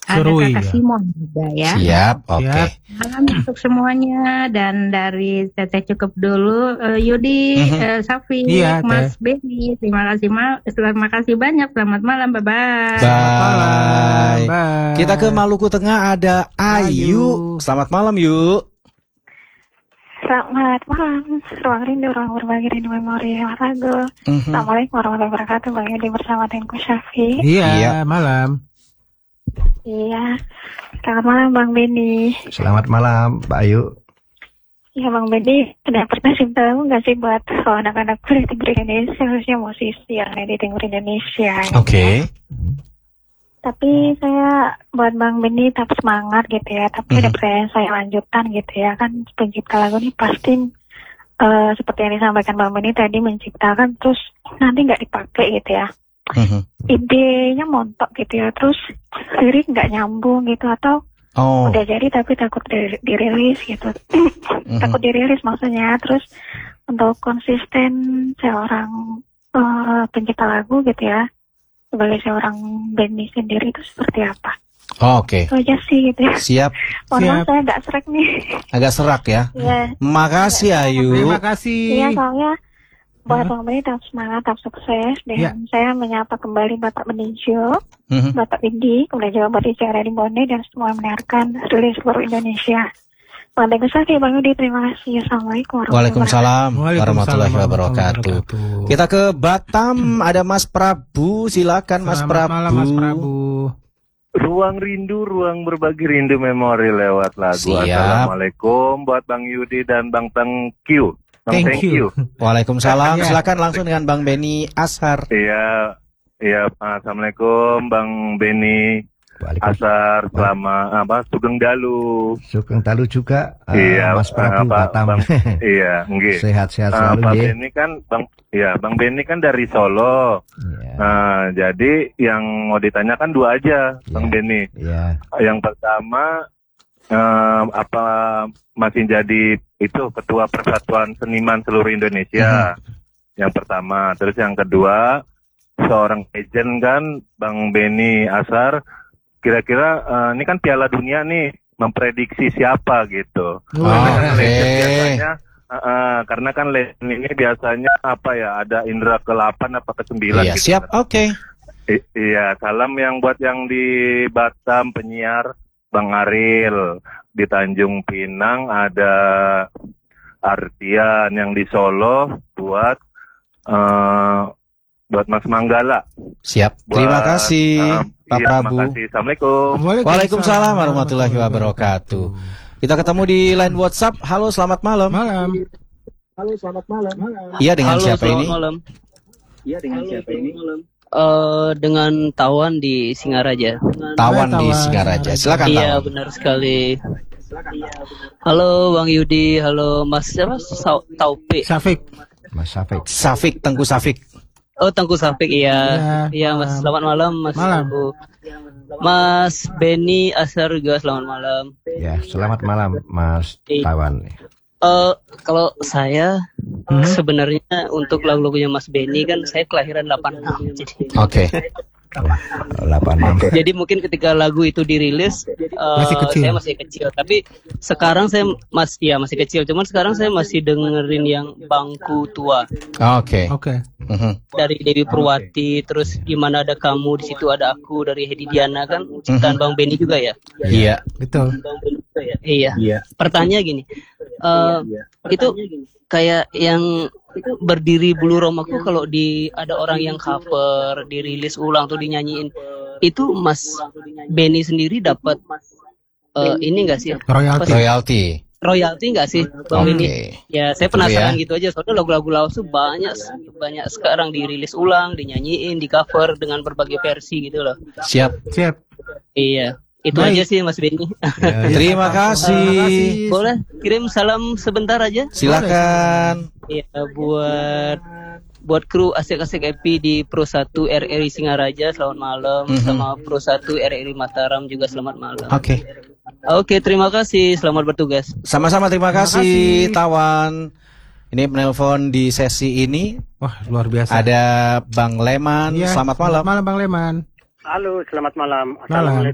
Ada Seru, Kakak iya. Simon juga ya. Siap, oke. Siap. Malam untuk semuanya, dan dari Teteh cukup dulu. Yudi, Safi, Iya, Teh. Mas Benny, terima kasih banyak. Selamat malam, bye-bye. Selamat malam. Bye. Bye. Kita ke Maluku Tengah, ada Ayu. Selamat malam, yuk. Selamat malam, ruang rindu, ruang berbagi rindu memori lagu. Assalamualaikum warahmatullahi wabarakatuh. Bang Yudi bersama Tengku Syafi. Iya, malam. Iya, selamat malam Bang Benny. Selamat malam, Mbak Ayu. Iya Bang Benny, ada pertanyaan tahu nggak sih buat anak-anak kuliah di Indonesia, khususnya musisi yang ada di Timur Indonesia? Oke. Tapi saya buat Bang Benny tetap semangat gitu ya. Tapi ada pertanyaan saya lanjutan gitu ya. Kan pencipta lagu ini pasti seperti yang disampaikan Bang Benny tadi, menciptakan terus nanti nggak dipakai gitu ya. Idenya montok gitu ya, terus lirik nggak nyambung gitu, atau udah jadi tapi takut dirilis gitu. Takut dirilis maksudnya. Terus untuk konsisten seorang pencipta lagu gitu ya, sebagai seorang Benny sendiri itu seperti apa? Oke. Itu aja sih gitu ya. Siap. Mohon saya agak serak nih. Agak serak ya. Iya. Makasih Ayu. Terima kasih. Iya, soalnya buat Bang Benny tetap semangat, tetap sukses. Dan saya menyapa kembali Bapak Benijo, Bapak Bindi, kemudian juga Bapak Icara di Bone, dan semua yang mendengarkan rilis seluruh Indonesia. Bang Teguh, Bang Yudi, terima kasih. Assalamualaikum Waalaikumsalam warahmatullahi wabarakatuh. Kita ke Batam, ada Mas Prabu. Silakan Mas Prabu. Malam, Mas Prabu. Ruang rindu, ruang berbagi rindu memori lewat lagu. Siap. Assalamualaikum buat Bang Yudi dan Bang Tengku. Thank you. Waalaikumsalam. Silakan langsung dengan Bang Benny Ashar. Iya. Assalamualaikum Bang Benny Ashar, selamat Sugeng Dalu. Sugeng Dalu juga. Iya, Mas Prabu Batam. Iya, nggih. Sehat-sehat selalu Pak nggih. Benny kan Bang Benny kan dari Solo. Nah, jadi yang mau ditanyakan dua aja, Bang Benny. Iya. Yang pertama, apa masih jadi itu Ketua Persatuan Seniman Seluruh Indonesia? Yang pertama. Terus yang kedua, seorang legend kan Bang Benny Ashar, kira-kira ini kan Piala Dunia nih, memprediksi siapa gitu. Karena kan legend ini biasanya apa ya, ada indra ke-8 apa ke-9 Iya, gitu. siap. Oke. Iya, salam yang buat yang di Batam penyiar Bang Aril, di Tanjung Pinang ada Artian, yang di Solo buat Mas Manggala. Siap. Terima kasih Pak Prabu. Terima kasih. Assalamualaikum. Waalaikumsalam warahmatullahi wabarakatuh. Kita ketemu di line WhatsApp. Halo, selamat malam. Halo, selamat malam. Iya, dengan siapa ini? Iya, dengan siapa ini? Dengan Tawan di Singaraja. Tawan di Singaraja. Silakan Tawan. Iya, benar sekali. Halo Bang Yudi, halo Mas siapa? Taufik. Safik. Mas Safik. Safik, Tengku Safik. Oh, Tengku Safik, iya. Iya, Mas. Selamat malam, Mas. Malam. Mas Benny Ashar juga selamat malam. Ya, selamat malam Mas Tawan. Kalau saya sebenarnya untuk lagu-lagunya Mas Benny kan saya kelahiran 86. Oke. 86. Jadi mungkin ketika lagu itu dirilis saya masih kecil, tapi sekarang saya masih kecil. Cuman sekarang saya masih dengerin yang Bangku Tua. Oke. Dari Dewi Purwati, terus Gimana Ada Kamu, di situ ada aku dari Hedi Diana, kan ciptaan Bang Benny juga ya. Iya, betul. Iya. Pertanyaan gini. Itu kayak yang Berdiri Bulu Romaku, kalau ada orang yang cover, dirilis ulang tuh dinyanyiin, itu Mas Benny sendiri dapat ini enggak sih? Royalti enggak sih Bang Benny? Ya, saya penasaran gitu aja, soalnya lagu-lagu lawas tuh banyak sekarang dirilis ulang, dinyanyiin, di cover dengan berbagai versi gitu loh. Siap. Iya. Itu aja sih Mas Benny. Terima kasih. Boleh kirim salam sebentar aja? Silakan. Iya, buat kru asik-asik Epi di Pro 1 RRI Singaraja selamat malam, sama Pro 1 RRI Mataram juga selamat malam. Oke, terima kasih. Selamat bertugas. Sama-sama, terima kasih Tawan. Ini penelpon di sesi ini. Wah, luar biasa. Ada Bang Leman. Selamat malam. Selamat malam Bang Leman. Halo, selamat malam. Malam.